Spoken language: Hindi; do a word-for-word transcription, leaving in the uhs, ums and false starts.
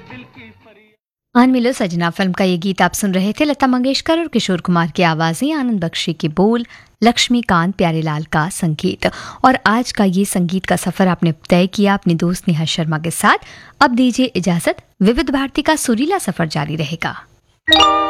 आन मिलो सजना फिल्म का ये गीत आप सुन रहे थे। लता मंगेशकर और किशोर कुमार की आवाज़ें, आनंद बख्शी के बोल, लक्ष्मीकांत प्यारेलाल का संगीत। और आज का ये संगीत का सफ़र आपने तय किया अपनी दोस्त नेहा शर्मा के साथ। अब दीजिए इजाज़त, विविध भारती का सुरीला सफ़र जारी रहेगा।